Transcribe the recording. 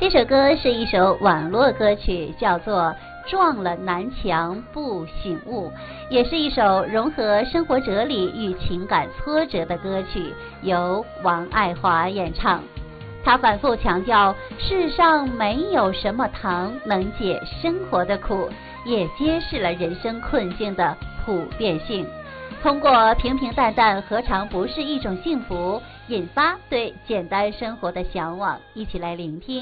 这首歌是一首网络歌曲，叫做撞了南墙不醒悟，也是一首融合生活哲理与情感挫折的歌曲，由王爱华演唱。他反复强调世上没有什么糖能解生活的苦，也揭示了人生困境的普遍性。通过平平淡淡何尝不是一种幸福，引发对简单生活的向往，一起来聆听。